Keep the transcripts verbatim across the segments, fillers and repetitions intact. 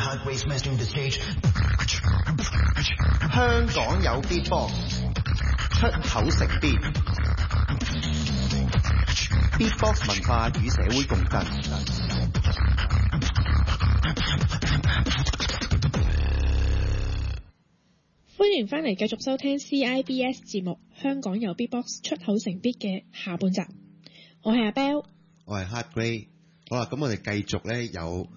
Hot Race mastering the stage。 香港有 Beatbox， 出口成 beat。Beatbox 文化與社會共振。 歡迎翻嚟繼續收聽 C I B S 節目《香港有 Beatbox 出口成 beat》嘅下半集。我係阿 Bell， 我係 Hard Grey。好啦，咁我哋繼續咧有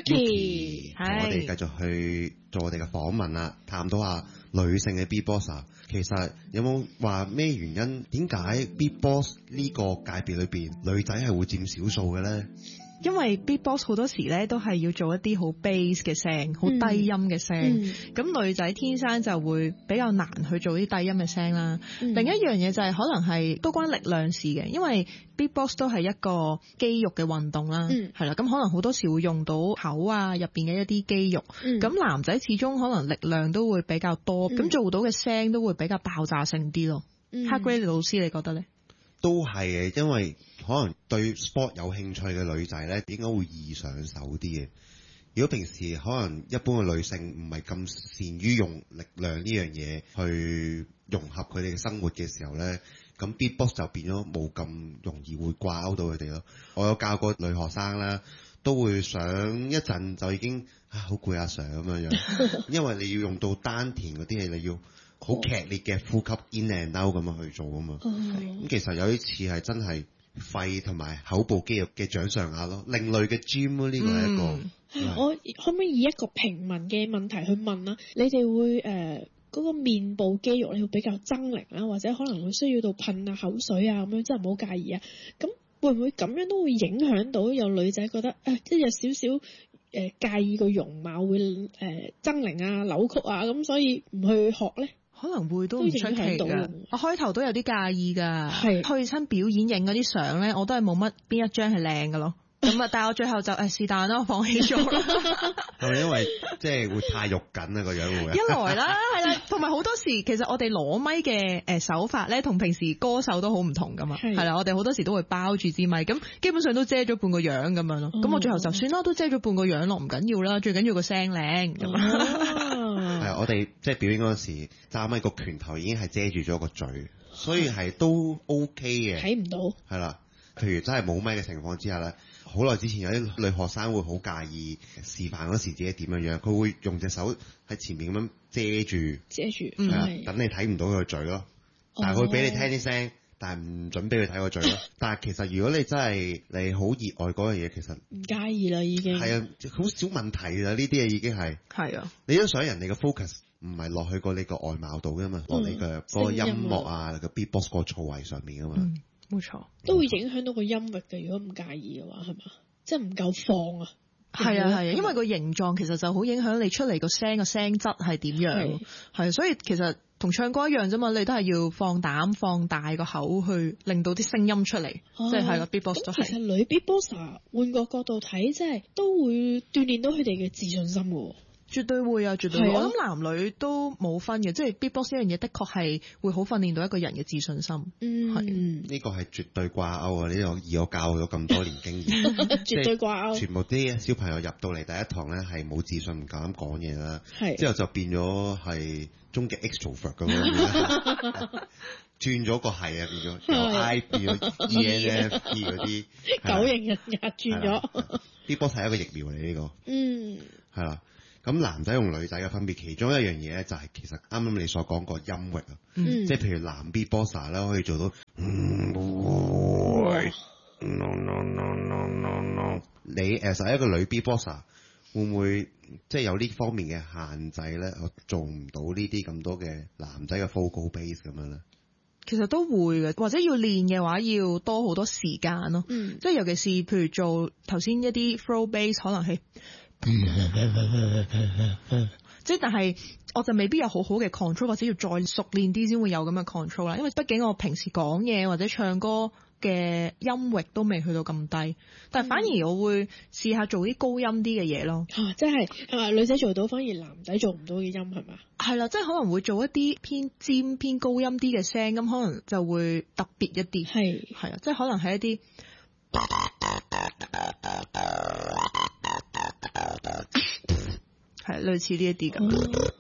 Yuki， 同我哋繼續去做我哋嘅訪問啦，探討下女性嘅 Beatboxer。其實有冇話咩原因？點解 Beatbox 呢個界別裏邊女仔係會佔少數嘅咧？ 因為 Beatbox 好多時咧都係要做一啲好 bass 嘅聲，好低音嘅聲。咁、嗯、女仔天生就會比較難去做啲低音嘅聲啦。嗯、另一樣嘢就係可能係都關力量事嘅，因為 Beatbox 都係一個肌肉嘅運動啦，係、嗯、啦。咁可能好多時會用到口啊入邊嘅一啲肌肉。咁、嗯、男仔始終可能力量都會比較多，咁、嗯、做到嘅聲都會比較爆炸性啲咯。Hard Grey老師，你覺得咧？ 都係嘅，因為可能對 sport 有興趣嘅女仔咧，點解會易上手啲嘅？如果平時可能一般嘅女性唔係咁善於用力量呢樣嘢去融合佢哋嘅生活嘅時候咧，咁 Beatbox 就變咗冇咁容易會掛鈎到佢哋咯。我有教過女學生啦，都會上一陣就已經啊好攰阿 Sir 咁樣樣，因為你要用到丹田嗰啲嘢，你要好劇烈嘅呼吸 in and out 咁樣去做啊嘛。咁、嗯、其實有啲似係真係肺同埋口部肌肉嘅掌上壓咯，另類嘅 gym 咯，呢個係一個。 嗯、我可唔可以以一個平民嘅問題去問啦？你哋會誒嗰、呃嗰個面部肌肉你會比較猙獰啊，或者可能會需要到噴下口水啊咁樣，真係唔好介意啊。咁會唔會咁樣都會影響到有女仔覺得誒，即係有少少誒介意個容貌會誒猙獰啊、扭曲啊，咁所以唔去學咧？可能會都唔出奇㗎，我開頭都有啲介意㗎，去親表演影嗰啲相咧，我都係冇乜邊一張係靚㗎咯。咁啊，但係我最後就誒是但啦，我放棄咗啦。 係咪因為即係會太肉緊啊個樣會？ 一來啦，係啦，同埋好多時其實我哋攞咪嘅誒手法咧，同平時歌手都好唔同㗎嘛。係啦，我哋好多時都會包住支咪，咁基本上都遮咗半個樣咁樣咯。咁、嗯、我最後就算啦，都遮咗半個樣咯，唔緊要啦，最緊要個聲靚咁啊。 係我哋即係表演嗰陣時揸咪個拳頭已經係遮住咗個嘴，所以係都 OK 嘅。睇唔到。係啦，譬如真係冇咪嘅情況之下咧。好耐之前有啲女學生會好介意示範嗰時自己點樣樣，佢會用隻手喺前面咁樣遮住，遮住，係啊，等你睇唔到佢個嘴咯。但係佢會俾你聽啲聲，哦、但係唔準俾佢睇個嘴咯。但係其實如果你真係你好熱愛嗰樣嘢，其實唔介意啦，已經係啊，好少問題啦。呢啲嘢已經係係啊，你都想人哋嘅 focus 唔係落去過你個外貌度噶嘛，落、嗯、你嘅嗰個音樂啊，個 beatbox 個造詣上面噶嘛。嗯冇錯，都會影響到個音域嘅。如果唔介意嘅話，係嘛？即係唔夠放啊！係啊係啊，因為個形狀其實就好影響你出嚟個聲個聲質係點樣。係，所以其實同唱歌一樣啫嘛，你都係要放膽放大個口去令到啲聲音出嚟。即係係個 Beatbox 都係。其實女 Beatboxer 換個角度睇，即係都會鍛鍊到佢哋嘅自信心嘅。絕對會啊，絕對會。我諗男女都冇分嘅，即係 Beatbox 呢樣嘢的確係會好訓練到一個人嘅自信心。嗯，係呢個係絕對掛鈎啊！呢個以我教咗咁多年經驗，絕對掛鈎。全部啲小朋友入到嚟第一堂咧係冇自信，唔夠膽講嘢啦。係之後就變咗係終極 extrovert 咁樣，轉咗個係啊，變咗由 I 變咗 E N F P 嗰啲九型人格轉咗。Beatbox 係一個疫苗嚟呢個。嗯，係啦。咁男仔同女仔嘅分別，其中一樣嘢咧就係其實啱啱你所講個音域啊，嗯、即係譬如男 Beatboxer 咧可以做到，嗯、no no no no no no， 你誒實係一個女 Beatboxer 會唔會即係有呢方面嘅限制咧？我做唔到呢啲咁多嘅男仔嘅 vocal base 咁樣咧？其實都會嘅，或者要練嘅話要多好多時間咯。嗯，即係尤其是譬如做頭先一啲 throw bass 可能係。即係但係我就未必有好好嘅 control， 或者要再熟練啲先會有咁嘅 control 啦。因為畢竟我平時講嘢或者唱歌嘅音域都未去到咁低，但係反而我會試下做啲高音啲嘅嘢咯。啊，即係啊，女仔做到，反而男仔做唔到嘅音係嘛？係啦，即係可能會做一啲偏尖偏高音啲嘅聲，咁可能就會特別一啲。係係啊，即係可能係一啲。 係類似呢一啲咁。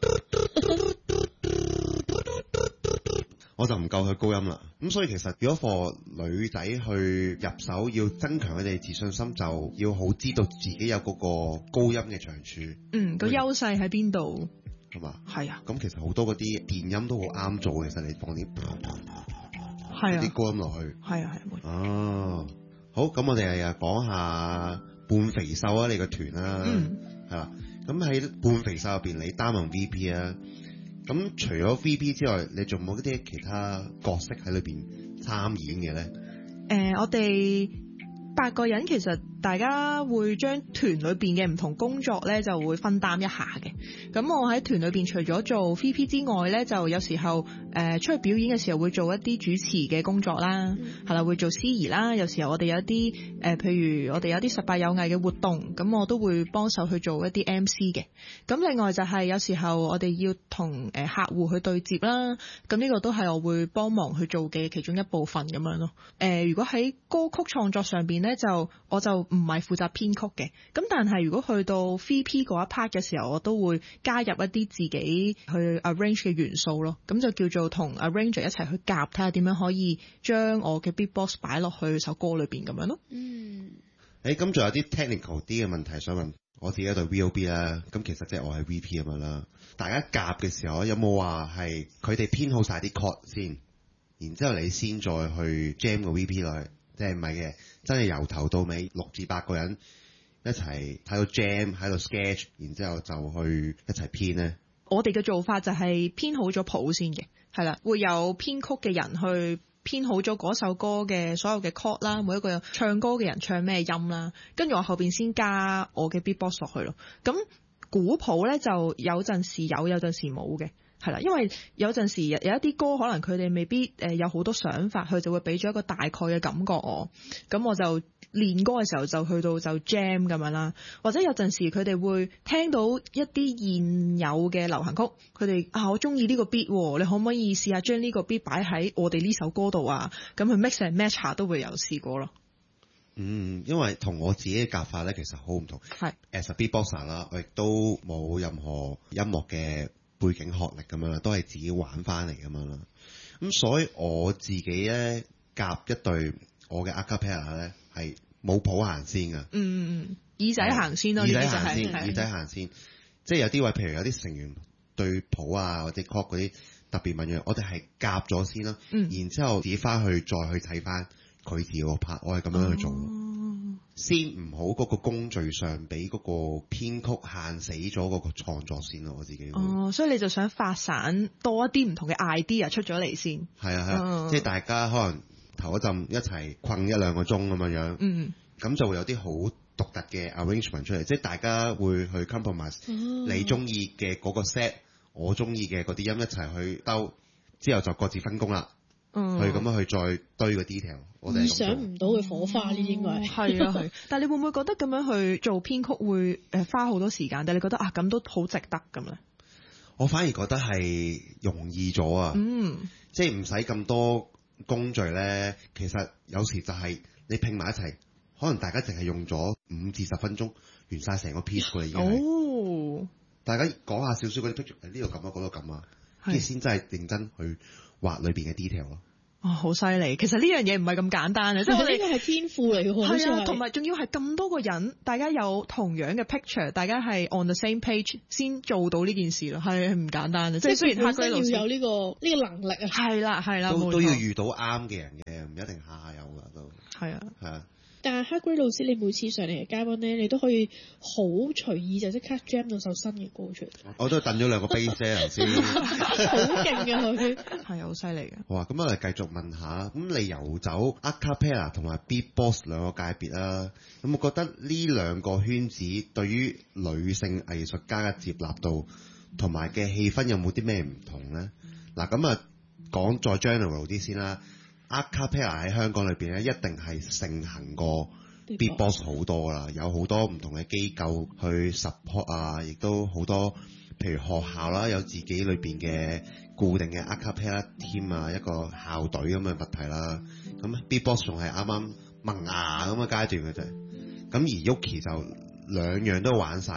我就唔夠佢高音啦，咁所以其實如果個女仔去入手要增強佢哋自信心，就要好知道自己有嗰個高音嘅長處。 嗯，個優勢喺邊度？ 係嘛？ 係啊。 咁其實好多嗰啲電音都好啱做，其實你放啲係啊啲高音落去。 係啊係。 哦，好，咁我哋又講下半肥瘦啊，你個團啦， 嗯， 係啦。咁喺半肥瘦入邊，你擔任 V P 啊。咁除咗 V P 之外，你仲冇一啲其他角色喺裏邊參演嘅咧？ 誒、呃，我哋八個人其實大家會將團裏邊嘅唔同工作咧就會分擔一下嘅。咁我喺團裏邊除咗做 V P 之外咧，就有時候誒、呃、出去表演嘅時候會做一啲主持嘅工作啦，係啦、嗯，會做司儀啦。有時候我哋有一啲誒、呃，譬如我哋有啲十八有藝嘅活動，咁我都會幫手去做一啲 M C 嘅。咁另外就係有時候我哋要同誒客戶去對接啦，咁呢個都係我會幫忙去做嘅其中一部分咁樣咯。誒、呃，如果喺歌曲創作上邊咧，就我就唔係負責編曲嘅，咁但係如果去到 V P 嗰一 part 嘅時候，我都會加入一啲自己去 arrange 嘅元素咯，咁就叫做同 arranger 一齊去夾，睇下點樣可以將我嘅 beatbox 擺落去首歌裏邊咁樣咯。 嗯， 誒，咁仲有啲 technical 啲嘅問題想問，我自己對 V O B 啦，咁其實即係我係 V P 咁樣啦，大家夾嘅時候有冇話係佢哋編好晒啲 chord 先，然之後你先再去 jam 個 V P 落去？即係唔係嘅，真係由頭到尾六至八個人一齊喺度 jam 喺度 sketch， 然之後就去一齊編咧。 我哋嘅做法就係編好咗譜先嘅，係啦，會有編曲嘅人去編好咗嗰首歌嘅所有嘅 chord 啦，每一個唱歌嘅人唱咩音啦，跟住我後邊先加我嘅 beatbox 落去咯。咁鼓譜咧就有陣時有，有陣時冇嘅。係啦，因為有陣時有一啲歌可能佢哋未必誒有好多想法，佢就會俾咗一個大概嘅感覺我，咁我就練歌嘅時候就去到就 jam 咁樣啦。或者有陣時佢哋會聽到一啲現有嘅流行曲，佢哋啊我中意呢個 beat，你可唔可以試下將呢個 beat 擺喺我哋呢首歌度啊？咁佢 mix and match 下都會有試過咯。 嗯，因為同我自己嘅夾法咧，其實好唔同。係 as a beatboxer 啦，我亦都冇任何音樂嘅背景學歷咁樣啦，都係自己玩翻嚟咁樣啦。咁所以我自己咧夾一隊我嘅 a cappella 咧係冇譜行先㗎。嗯嗯嗯，耳仔行先咯，耳仔行先，耳仔行先。即係有啲位，譬如有啲成員對譜啊或者 chord 嗰啲特別敏鋭，我哋係夾咗先啦。嗯，然之後自己翻去再去睇翻佢自己個 part，我係咁樣去做。哦，先唔好嗰個工序上俾嗰個編曲限死咗嗰個創作先咯，我自己。哦，所以你就想發散多一啲唔同嘅 idea 出咗嚟先。係啊係啊，哦，即係大家可能頭一陣一齊困一兩個鐘咁樣樣。嗯，咁就會有啲好獨特嘅 arrangement 出嚟，即係大家會去 compromise，哦，你中意嘅嗰個 set，我中意嘅嗰啲音一齊去兜，之後就各自分工啦。嗯，去咁樣去再堆個 detail，我哋意想唔到嘅火花呢，應該係啊係。但係你會唔會覺得咁樣去做編曲會誒花好多時間？但係你覺得啊咁都好值得咁咧？我反而覺得係容易咗啊！嗯，即係唔使咁多工序咧。其實有時就係你拼埋一齊，可能大家淨係用咗五至十分鐘完晒成個 piece 㗎啦，已經係。哦，大家講下少少嗰啲 picture，呢度咁啊，嗰度咁啊，跟住先真係認真去畫裏邊嘅 detail 咯。哦，好犀利！其實呢樣嘢唔係咁簡單嘅，即係我哋呢個係天賦嚟嘅喎。係啊，同埋仲要係咁多個人，大家有同樣嘅 picture， 大家係 on the same page 先做到呢件事咯，係唔簡單嘅。即係雖然黑龜老師要有呢個呢個能力啊。係啦係啦，都都要遇到啱嘅人嘅，唔一定下下有㗎都。係啊係啊。但係黑龜老師，你每次上嚟嘅嘉賓咧，你都可以好隨意就即刻 jam 到首新嘅歌出嚟。我都等咗兩個 bass 啫頭先。好勁嘅佢，係好犀利嘅。好啊，咁我哋繼續問下，咁你游走 a cappella 同埋 beatbox 兩個界別啦，咁我覺得呢兩個圈子對於女性藝術家嘅接納度同埋嘅氣氛有冇啲咩唔同咧？嗱，咁啊講再 general 啲先啦。a cappella 喺香港裏邊咧，一定係盛行過 beatbox 好多啦，有好多唔同嘅機構去 support 啊，亦都好多譬如學校啦，有自己裏邊嘅固定嘅 a cappella team 啊，一個校隊咁嘅物體啦。咁 beatbox 仲係啱啱萌芽咁嘅階段嘅啫。咁而 Yuki 就兩樣都玩晒。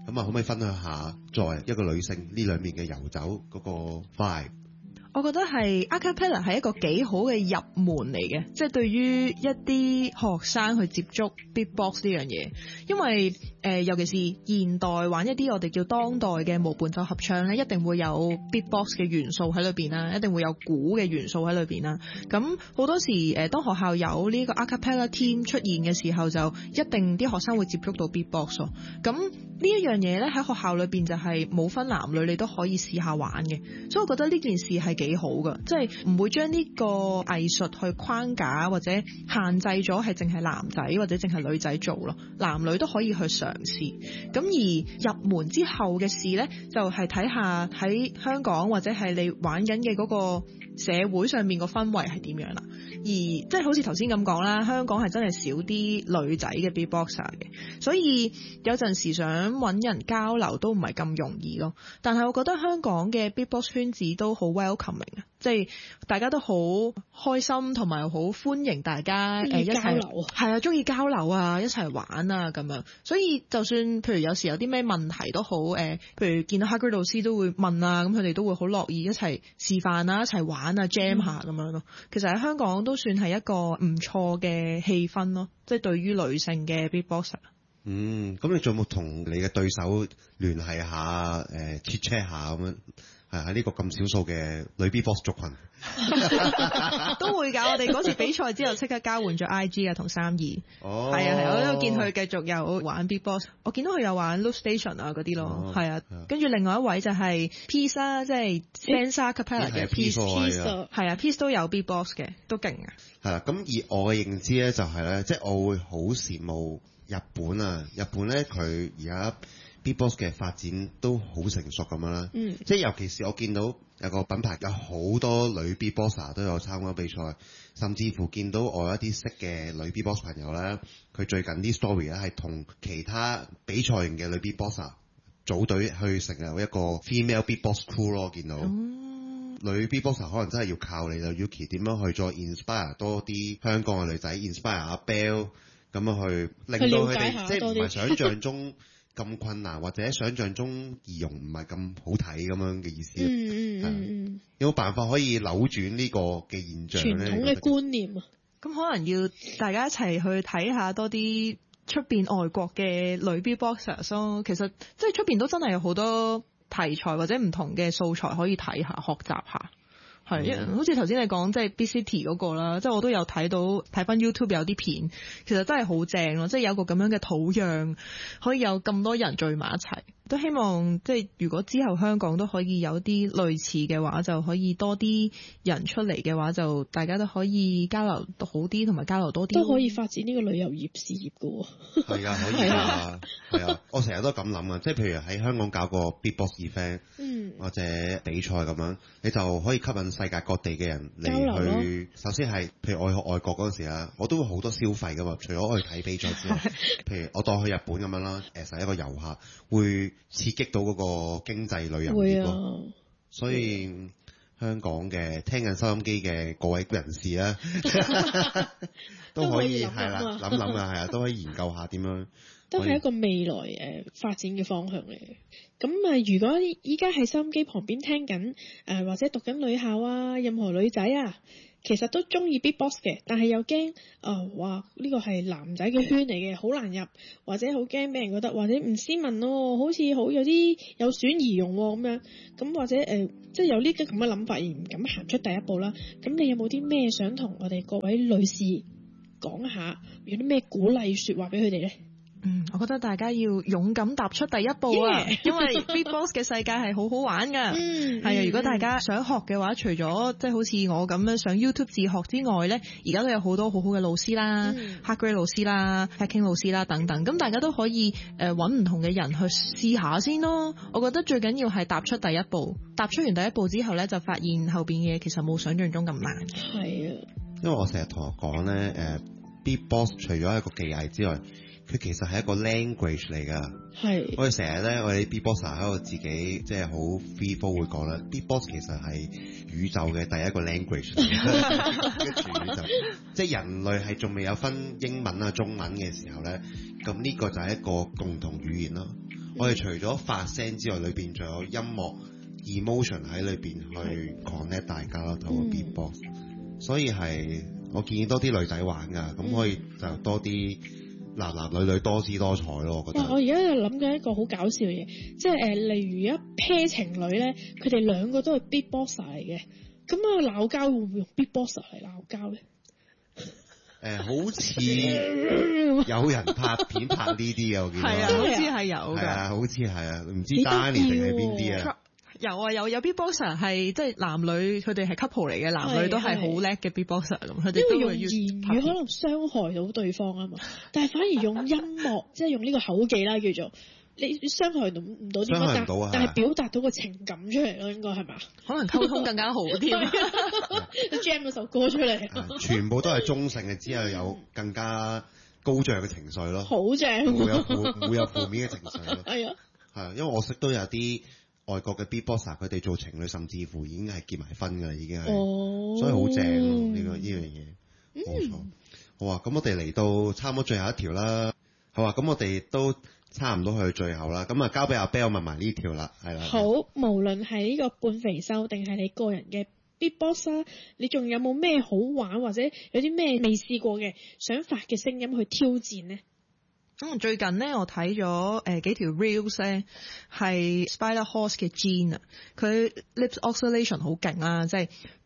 咁啊，可唔可以分享下作為一個女性呢兩面嘅遊走嗰個 vibe？ 我覺得係 acapella 係一個幾好嘅入門嚟嘅，即係對於一啲學生去接觸 beatbox 呢樣嘢，因為誒、呃、尤其是現代玩一啲我哋叫當代嘅無伴奏合唱咧，一定會有 beatbox 嘅元素喺裏邊啦，一定會有鼓嘅元素喺裏邊啦。咁好多時誒、呃、當學校有呢個 acapella team 出現嘅時候，就一定啲學生會接觸到 beatbox 咯。咁呢一樣嘢咧喺學校裏邊就係冇分男女，你都可以試下玩嘅。所以我覺得呢件事係幾好㗎，即係唔會將呢個藝術去框架或者限制咗係淨係男仔或者淨係女仔做咯，男女都可以去嘗試。咁而入門之後嘅事呢，就係睇下喺香港或者係你玩緊嘅嗰個社會上面個氛圍係點樣啦。而即係好似頭先咁講啦，香港係真係少啲女仔嘅 beatboxer 嘅，所以有陣時想揾人交流都唔係咁容易咯。但係我覺得香港嘅 beatbox 圈子都好 welcoming 啊，即係大家都好開心同埋好歡迎大家誒一齊交流，係啊，中意交流啊，一齊玩啊咁樣。所以就算譬如有時有啲咩問題都好誒，譬如見到 Hagrid 老師都會問啊，咁佢哋都會好樂意一齊示範啊，一齊玩啊 jam 下咁樣咯。其實喺香港都都算係一個唔錯嘅氣氛咯，即係對於女性嘅 beatboxer。 嗯，咁你仲有冇同你嘅對手聯繫下，誒 chat chat 下咁樣？係喺呢個咁少數嘅女 beatbox 族群， 都會㗎。我哋嗰次比賽之後，即刻交換咗 I G 啊，同三二。哦，係啊係，我都見佢繼續有玩 beatbox。我見到佢有玩 Loop Station 啊嗰啲咯，係啊。跟住另外一位就係 Peace 啦，即係 Senza Cappella 嘅 Peace，係啊 Peace 都有 beatbox 嘅，都勁啊。 係啦，咁以我嘅認知咧，就係咧，即係我會好羨慕日本啊，日本咧佢而家beatbox 嘅發展都好成熟咁樣啦，嗯，即係尤其是我見到有個品牌有好多女 beatboxer 都有參加比賽，甚至乎見到我有一啲識嘅女 beatbox 朋友咧，佢最近啲 story 咧係同其他比賽型嘅女 beatboxer 組隊去成立一個 female beatbox crew 咯，見到、嗯、女 beatboxer 可能真係要靠你啦 Yuki 點樣去再 inspire 多啲香港嘅女仔 inspire 阿 Bell 咁樣去令到佢哋即係唔係想像中咁困難，或者想像中儀容唔係咁好睇咁樣嘅意思。嗯嗯嗯，有冇辦法可以扭轉呢個嘅現象咧？ 傳統嘅觀念啊， 咁可能要大家一齊去睇下多啲出邊外國嘅女 beatboxers 咯。其實即係出邊都真係有好多題材或者唔同嘅素材可以睇下、學習下。係、嗯，好似頭先你講即係 Beat City 嗰個啦，即係我都有睇到睇翻 YouTube 有啲片，其實真係好正咯，即係有個咁樣嘅土壤，可以有咁多人聚埋一齊。都希望即係如果之後香港都可以有啲類似嘅話，就可以多啲人出嚟嘅話，就大家都可以交流好啲，同埋交流多啲， 都可以發展呢個旅遊業事業㗎喎。 係啊，可以啊，係啊，我成日都咁諗啊，即係譬如喺香港搞個 beatbox event，嗯，或者比賽咁樣，你就可以吸引世界各地嘅人嚟去。首先係譬如我去外國嗰陣時啊，我都會好多消費㗎嘛，除咗我去睇比賽之外，譬如我當去日本咁樣啦，誒實一個遊客會刺激到嗰個經濟旅遊業咯，啊、所以香港嘅聽緊收音機嘅各位人士咧，都可以係啦，諗諗啊，係啊，都可以研究下點樣， 都係一個未來誒、呃、發展嘅方向嚟嘅。咁啊，如果依家喺收音機旁邊聽緊誒、呃、或者讀緊女校啊，任何女仔啊，其實都中意 beatbox 嘅，但係又驚啊，哇呢個係男仔嘅圈嚟嘅，好難入，或者好驚俾人覺得或者唔斯文咯，好似好有啲有損儀容咁樣，咁或者誒、呃、即係有呢啲咁嘅諗法而唔敢行出第一步啦。咁你有冇啲咩想同我哋各位女士講下，有啲咩鼓勵說話俾佢哋咧？ 嗯，我覺得大家要勇敢踏出第一步啊，yeah. 因為 beatbox 嘅世界係好好玩噶。嗯，係啊，如果大家想學嘅話，除咗即係好似我咁樣上 YouTube 自學之外咧，而家都有好多好好嘅老師啦、嗯、Hagrid 老師啦、Hacking 老師啦等等，咁大家都可以誒揾唔同嘅人去試下先咯。我覺得最緊要係踏出第一步，踏出完第一步之後咧，就發現後邊嘅嘢其實冇想象中咁難。 係啊， 因為我成日同我講咧，誒、呃、beatbox 除咗一個技藝之外，佢其實係一個 language 嚟㗎，係我哋成日咧，我哋 beatboxer 喺度自己即係好 free flow 會講啦。beatbox 其實係宇宙嘅第一個 language 嚟嘅，全宇宙即係人類係仲未有分英文啊、中文嘅時候咧，咁呢個就係一個共同語言咯。 我哋除咗發聲之外，裏邊仲有音樂 emotion 喺裏邊去 connect 大家咯，透過 beatbox。所以係我建議多啲女仔玩㗎，咁可以就多啲男男女女多姿多彩咯。我覺得。 我而家就諗緊一個好搞笑嘅嘢，即係誒、呃，例如一 pair 情侶咧，佢哋兩個都係 beatboxer 嚟嘅，咁啊鬧交會唔會用 beatboxer 嚟鬧交咧？ 誒、呃，好似有人拍片拍呢啲嘅，我見到係啊，好似係有㗎， 係啊，好似係啊，唔知 Danny 定係邊啲啊？ 有啊，有有 beatboxer 係即係男女，佢哋係 couple 嚟嘅，男女都係好叻嘅 beatboxer 咁，佢哋都會用言語可能傷害到對方啊嘛，但係反而用音樂，即係用呢個口技啦，叫做你傷害到唔到啲乜，但但係表達到個情感出嚟咯，應該係嘛？ 可能溝通更加好添 ，jam 嗰首歌出嚟， 全部都係中性嘅，之後有更加高漲嘅情緒咯， 好正， 唔會有負唔會有負面嘅情緒咯， 係啊， 係因為我識都有啲外國嘅 beatboxer，佢哋做情侶甚至乎已經係結埋婚㗎啦，已經係，哦、所以好正咯呢個呢樣嘢，冇錯。好啊，咁我哋嚟到差唔多最後一條啦，好啊，咁我哋都差唔多去最後啦，咁啊交俾阿 Bell 問埋呢條啦，係啦。 好，無論係呢個半肥瘦定係你個人嘅 beatbox，你仲有冇咩好玩或者有啲咩未試過嘅想發嘅聲音去挑戰呢？ 咁最近咧，我睇咗誒幾條 reels 咧，係 Spider Horse 嘅 Gene 啊，佢 lips oscillation 好勁啦，即係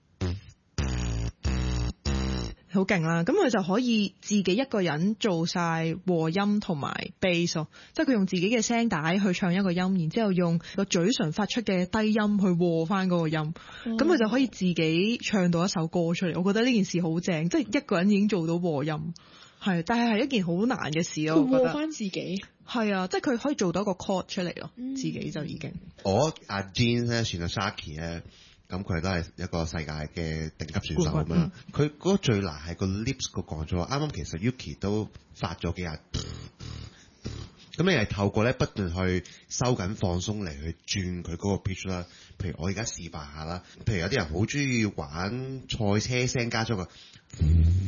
好勁啦。咁佢就可以自己一個人做晒和音同埋 bass 咯，即係佢用自己嘅聲帶去唱一個音，然之後用個嘴唇發出嘅低音去和翻嗰個音，咁佢、哦、就可以自己唱到一首歌出嚟。我覺得呢件事好正，即係一個人已經做到和音。係，但係係一件好難嘅事咯。我覺得翻自己係啊，即係佢可以做到一個 chord 出嚟咯， 嗯、 自己就已經。 我阿 Jean 咧，算阿 Sharky 咧，咁佢都係一個世界嘅頂級選手咁樣。佢嗰個最難係個 lips 個講咗，啱啱其實 Yuki 都發咗幾日。咁你係透過咧不斷去收緊放鬆嚟去轉佢嗰個 pitch 啦。譬如我而家示範下啦，譬如有啲人好中意玩賽車聲加咗個。